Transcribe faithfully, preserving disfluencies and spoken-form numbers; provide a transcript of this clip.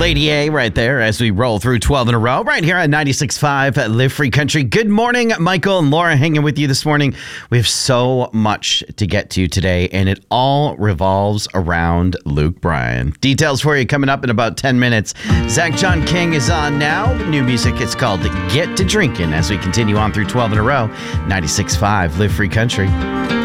Lady A right there as we roll through twelve in a row right here on ninety-six point five Live Free Country. Good morning, Michael and Laura hanging with you this morning. We have so much to get to today, and it all revolves around Luke Bryan. Details for you coming up in about ten minutes. Zach John King is on now. New music, it's called Get to Drinking as we continue on through twelve in a row. ninety-six point five Live Free Country.